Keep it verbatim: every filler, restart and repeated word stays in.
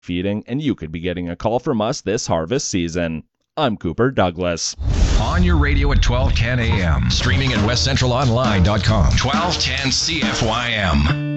feeding, and you could be getting a call from us this harvest season. I'm Cooper Douglas. On your radio at twelve ten a.m. Streaming at west central online dot com. twelve ten C F Y M.